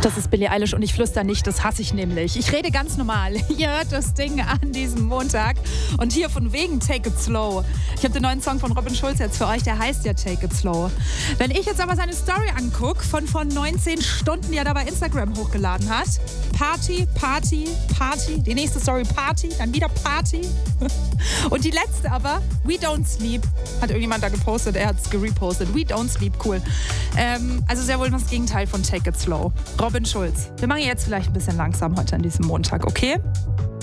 Das ist Billie Eilish und ich flüster nicht, das hasse ich nämlich. Ich rede ganz normal. Ihr hört das Ding an diesem Montag und hier von wegen Take It Slow. Ich habe den neuen Song von Robin Schulz jetzt für euch, der heißt ja Take It Slow. Wenn ich jetzt aber seine Story angucke, von vor 19 Stunden, die er da bei Instagram hochgeladen hat. Party, Party, Party. Die nächste Story Party, dann wieder Party. Und die letzte aber, We Don't Sleep. Hat irgendjemand da gepostet, er hat es gerepostet. We Don't Sleep, cool. Also sehr wohl das Gegenteil von Take It Slow. Robin Schulz. Wir machen jetzt vielleicht ein bisschen langsam heute an diesem Montag, okay?